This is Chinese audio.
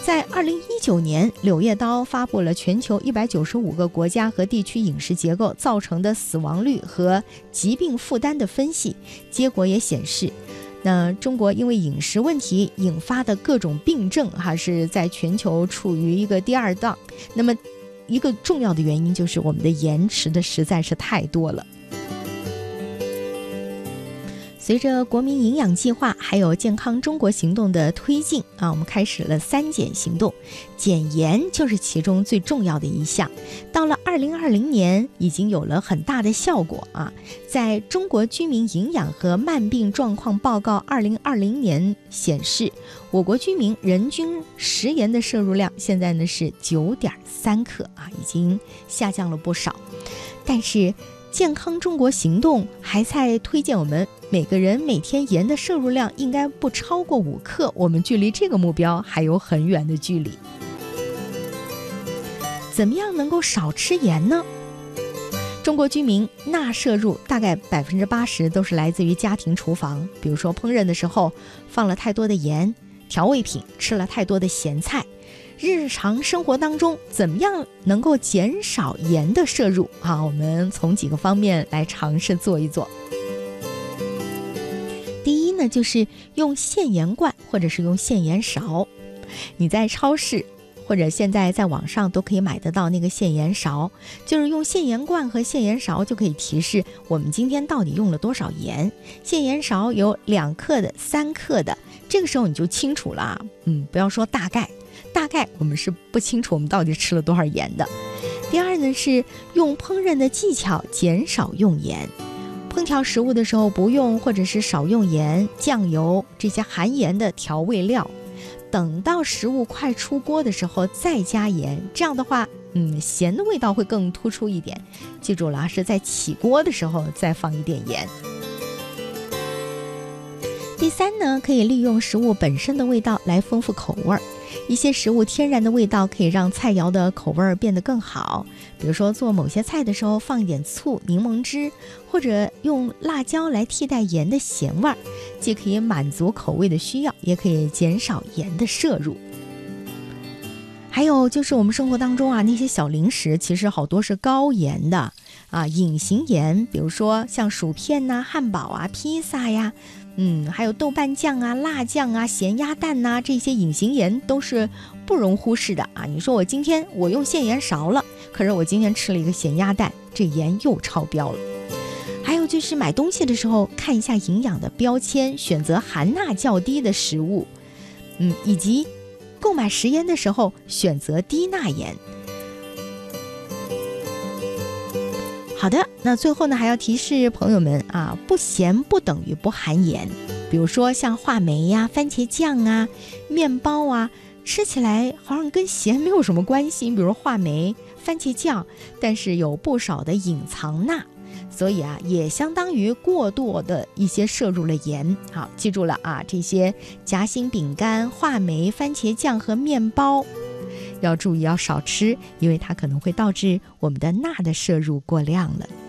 在2019年，柳叶刀发布了全球195个国家和地区饮食结构造成的死亡率和疾病负担的分析，结果也显示，那中国因为饮食问题引发的各种病症还是在全球处于一个第2档。那么一个重要的原因就是我们的盐吃的实在是太多了。随着国民营养计划还有健康中国行动的推进我们开始了3减行动，减盐就是其中最重要的一项。到了2020年已经有了很大的效果在中国居民营养和慢病状况报告2020年显示，我国居民人均食盐的摄入量现在呢是9.3克已经下降了不少。但是健康中国行动还在推荐我们每个人每天盐的摄入量应该不超过5克，我们距离这个目标还有很远的距离。怎么样能够少吃盐呢？中国居民钠摄入大概80%都是来自于家庭厨房，比如说烹饪的时候放了太多的盐，调味品吃了太多的咸菜。日常生活当中怎么样能够减少盐的摄入我们从几个方面来尝试做一做。第一呢，就是用限盐罐或者是用限盐勺。你在超市或者现在在网上都可以买得到那个限盐勺，就是用限盐罐和限盐勺就可以提示我们今天到底用了多少盐。限盐勺有2克的、3克的，这个时候你就清楚了不要说大概我们是不清楚我们到底吃了多少盐的。第二呢，是用烹饪的技巧减少用盐。烹调食物的时候不用或者是少用盐、酱油这些含盐的调味料，等到食物快出锅的时候再加盐，这样的话咸的味道会更突出一点。记住了是在起锅的时候再放一点盐。第三呢，可以利用食物本身的味道来丰富口味。一些食物天然的味道可以让菜肴的口味变得更好，比如说做某些菜的时候放一点醋、柠檬汁，或者用辣椒来替代盐的咸味，既可以满足口味的需要，也可以减少盐的摄入。还有就是我们生活当中那些小零食其实好多是高盐的隐形盐，比如说像薯片汉堡披萨呀还有豆瓣酱辣酱咸鸭蛋这些隐形盐都是不容忽视的你说我今天我用限盐勺了，可是我今天吃了一个咸鸭蛋，这盐又超标了。还有就是买东西的时候看一下营养的标签，选择含钠较低的食物以及购买食盐的时候选择低钠盐。好的，那最后呢还要提示朋友们不咸不等于不含盐。比如说像话梅番茄酱面包吃起来好像跟咸没有什么关系，比如话梅、番茄酱，但是有不少的隐藏钠，所以也相当于过多的一些摄入了盐。好，记住了这些夹心饼干、话梅、番茄酱和面包要注意要少吃，因为它可能会导致我们的钠的摄入过量了。